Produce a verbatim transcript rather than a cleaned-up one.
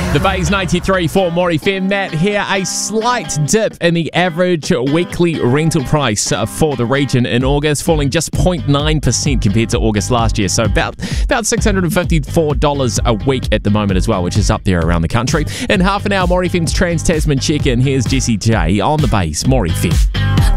The Bay's ninety-three for More F M. Matt here. A slight dip in the average weekly rental price for the region in August, falling just zero point nine percent compared to August last year. So about, about six hundred fifty-four dollars a week at the moment as well, which is up there around the country. In half an hour, More F M's Trans-Tasman check-in. Here's Jessie J on the Bay's More F M.